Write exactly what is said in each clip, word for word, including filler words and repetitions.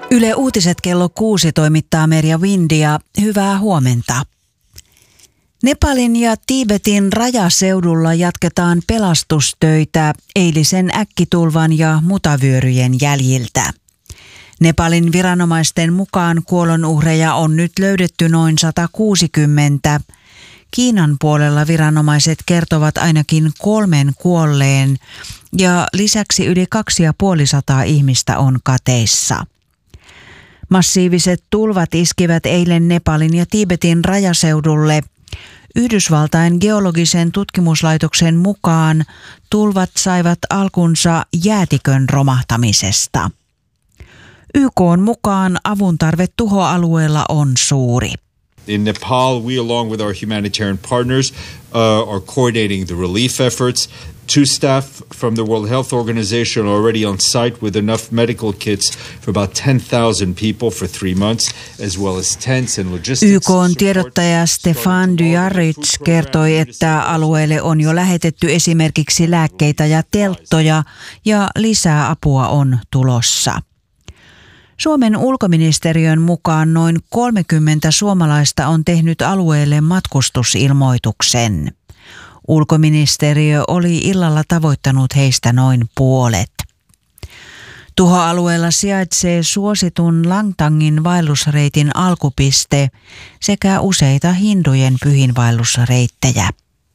Yle Uutiset kello kuusi toimittaa Merja Windia. Hyvää huomenta. Nepalin ja Tiibetin rajaseudulla jatketaan pelastustöitä eilisen äkkitulvan ja mutavyöryjen jäljiltä. Nepalin viranomaisten mukaan kuolonuhreja on nyt löydetty noin sata kuusikymmentä. Kiinan puolella viranomaiset kertovat ainakin kolmen kuolleen ja lisäksi yli kaksi ja puoli sataa ihmistä on kateissa. Massiiviset tulvat iskivät eilen Nepalin ja Tiibetin rajaseudulle. Yhdysvaltain geologisen tutkimuslaitoksen mukaan tulvat saivat alkunsa jäätikön romahtamisesta. Y K:n mukaan avuntarve tuhoalueella on suuri. In Nepal, we along with our humanitarian partners uh, are coordinating the relief efforts. Two staff from the World Health Organization are already on site with enough medical kits for about ten thousand people for three months, as well as tents and logistics. Y K:n tiedottaja Stefan Dujarric kertoi, että alueelle on jo lähetetty esimerkiksi lääkkeitä ja telttoja ja lisää apua on tulossa. Suomen ulkoministeriön mukaan noin kolmekymmentä suomalaista on tehnyt alueelle matkustusilmoituksen. Ulkoministeriö oli illalla tavoittanut heistä noin puolet. Tuhoalueella sijaitsee suositun Langtangin vaellusreitin alkupiste sekä useita hindujen pyhinvaellusreittejä.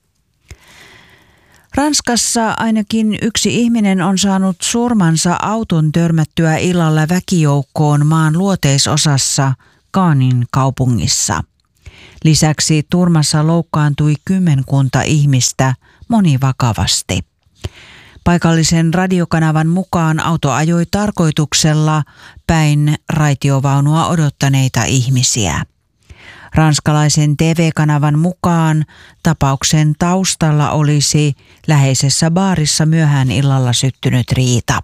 Ranskassa ainakin yksi ihminen on saanut surmansa auton törmättyä illalla väkijoukkoon maan luoteisosassa Cannesin kaupungissa. Lisäksi turmassa loukkaantui kymmenkunta ihmistä, moni vakavasti. Paikallisen radiokanavan mukaan auto ajoi tarkoituksella päin raitiovaunua odottaneita ihmisiä. Ranskalaisen T V-kanavan mukaan tapauksen taustalla olisi läheisessä baarissa myöhään illalla syttynyt riita.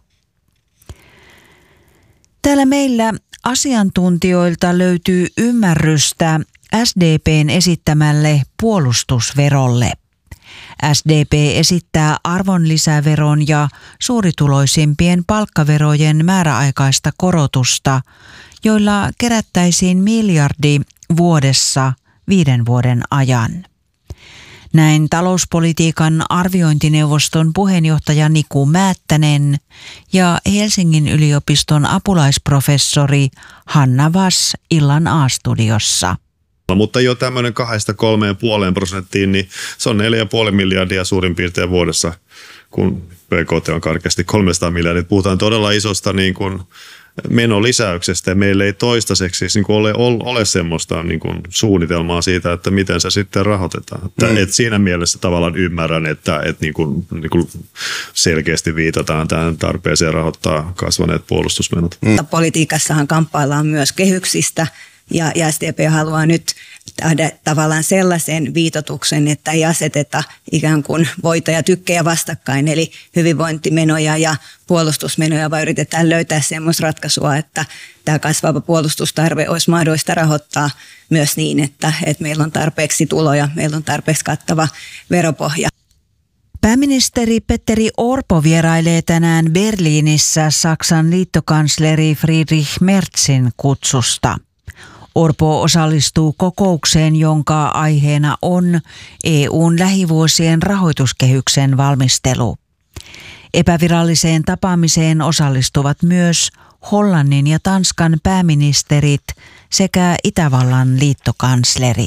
Täällä meillä asiantuntijoilta löytyy ymmärrystä S D P:n esittämälle puolustusverolle. S D P esittää arvonlisäveron ja suurituloisimpien palkkaverojen määräaikaista korotusta, joilla kerättäisiin miljardi vuodessa viiden vuoden ajan. Näin talouspolitiikan arviointineuvoston puheenjohtaja Niku Määttänen ja Helsingin yliopiston apulaisprofessori Hanna Vass illan A-studiossa. Mutta jo tämmöinen kahdesta kolmeen puoleen prosenttiin, niin se on neljä pilkku viisi miljardia suurin piirtein vuodessa, kun B K T on karkeasti kolmesataa miljardia. Puhutaan todella isosta niin kuin menolisäyksestä ja meillä ei toistaiseksi niin kuin ole, ole semmoista niin kuin suunnitelmaa siitä, että miten se sitten rahoitetaan. Että, mm. et siinä mielessä tavallaan ymmärrän, että et niin kuin, niin kuin selkeästi viitataan tähän tarpeeseen rahoittaa kasvaneet puolustusmenot. Mm. Politiikassahan kamppaillaan myös kehyksistä ja, ja S D P haluaa nyt tehdä tavallaan sellaisen viitotuksen, että ei aseteta ikään kuin voita ja tykkejä vastakkain, eli hyvinvointimenoja ja puolustusmenoja, vaan yritetään löytää semmoista ratkaisua, että tämä kasvava puolustustarve olisi mahdollista rahoittaa myös niin, että, että meillä on tarpeeksi tuloja, meillä on tarpeeksi kattava veropohja. Pääministeri Petteri Orpo vierailee tänään Berliinissä Saksan liittokansleri Friedrich Merzin kutsusta. Orpo osallistuu kokoukseen, jonka aiheena on E U:n lähivuosien rahoituskehyksen valmistelu. Epäviralliseen tapaamiseen osallistuvat myös Hollannin ja Tanskan pääministerit sekä Itävallan liittokansleri.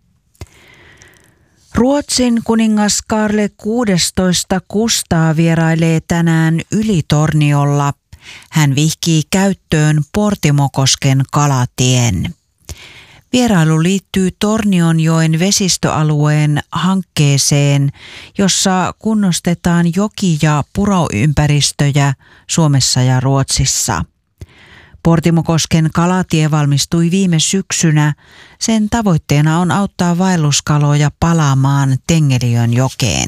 Ruotsin kuningas Karle kuudestoista Kustaa vierailee tänään Ylitorniolla. Hän vihkii käyttöön Portimokosken kalatien. Vierailu liittyy Tornionjoen vesistöalueen hankkeeseen, jossa kunnostetaan joki- ja puroympäristöjä Suomessa ja Ruotsissa. Portimokosken kalatie valmistui viime syksynä. Sen tavoitteena on auttaa vaelluskaloja palaamaan Tengeliön jokeen.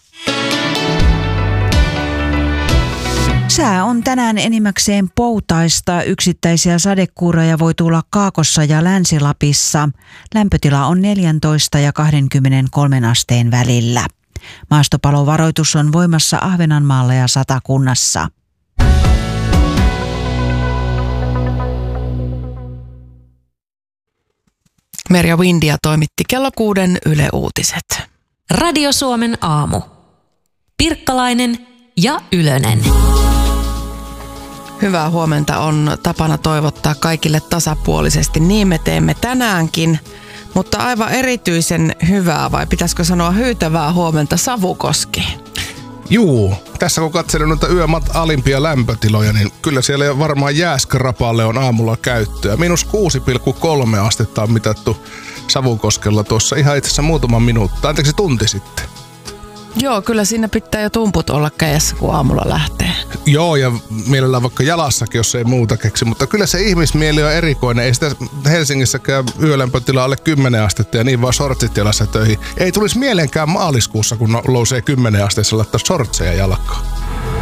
Sää on tänään enimmäkseen poutaista. Yksittäisiä sadekuuroja voi tulla Kaakossa ja Länsi-Lapissa. Lämpötila on neljätoista ja kaksikymmentäkolme asteen välillä. Maastopalovaroitus on voimassa Ahvenanmaalla ja Satakunnassa. Merja Windia toimitti kello kuuden Yle Uutiset. Radio Suomen aamu. Pirkkalainen ja Ylönen. Hyvää huomenta on tapana toivottaa kaikille tasapuolisesti. Niin me teemme tänäänkin, mutta aivan erityisen hyvää, vai pitäisikö sanoa hyytävää huomenta Savukoski. Juu, tässä kun katselen noita yömat alimpia lämpötiloja, niin kyllä siellä jo varmaan jääskrapalle on aamulla käyttöä. Miinus kuusi pilkku kolme astetta on mitattu Savukoskella tuossa ihan itse asiassa muutama minuutti, anteeksi tunti sitten. Joo, kyllä siinä pitää jo tumput olla kädessä, kun aamulla lähtee. Joo, ja mielellään vaikka jalassakin, jos ei muuta keksi, mutta kyllä se ihmismieli on erikoinen. Ei sitä Helsingissäkään yölämpötila alle kymmenen astetta ja niin vaan sortsit jalassa töihin. Ei tulisi mieleenkään maaliskuussa, kun nousee kymmenen asteessa laittaa sortseja jalkaan.